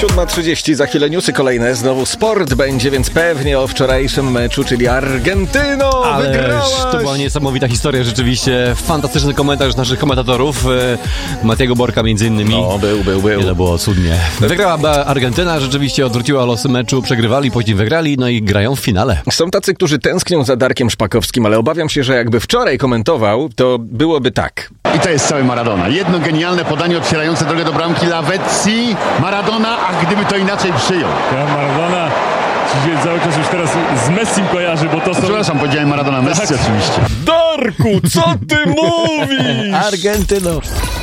7:30, za chwilę newsy kolejne, znowu sport będzie, więc pewnie o wczorajszym meczu, czyli Argentyno, wygrałaś! To była niesamowita historia, rzeczywiście fantastyczny komentarz naszych komentatorów, Matiego Borka między innymi. No, był. To było cudnie. Wygrała Argentyna, rzeczywiście odwróciła losy meczu, przegrywali, później wygrali, no i grają w finale. Są tacy, którzy tęsknią za Darkiem Szpakowskim, ale obawiam się, że jakby wczoraj komentował, to byłoby tak. I to jest cały Maradona. Jedno genialne podanie otwierające drogę do bramki Lavezzi. Maradona, a gdyby to inaczej przyjął. Maradona się cały czas już teraz z Messim kojarzy, bo to są... Przepraszam, powiedziałem Maradona, Messi oczywiście. Darku, co ty mówisz? Argentyno.